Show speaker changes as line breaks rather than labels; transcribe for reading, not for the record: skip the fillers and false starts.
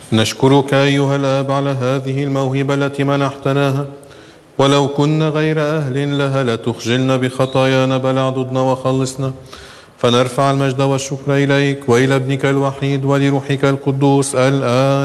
نشكرك أيها الآب على هذه الموهبة التي منحتناها، ولو كنا غير أهل لها لتخجلنا بخطايانا، بل اعضدنا وخلصنا. فنرفع المجد والشكر إليك وإلى ابنك الوحيد ولروحك القدوس الآن